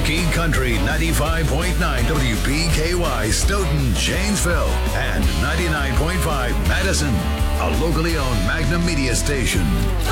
Talking Country 95.9 WPKY Stoughton, Janesville, and 99.5 Madison, a locally owned Magnum media station.